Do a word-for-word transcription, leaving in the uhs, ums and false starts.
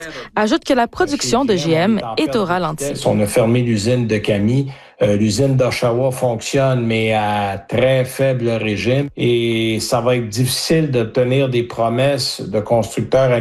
ajoute que la production de G M est au ralenti. On a fermé l'usine de Camy. Euh, l'usine d'Oshawa fonctionne, mais à très faible régime. Et ça va être difficile d'obtenir des promesses de constructeurs